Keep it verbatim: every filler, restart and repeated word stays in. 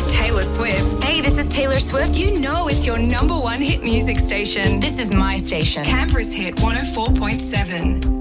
said Taylor Swift. Hey, this is Taylor Swift. You know it's your number one hit music station. This is my station. Canberra's Hit one oh four point seven.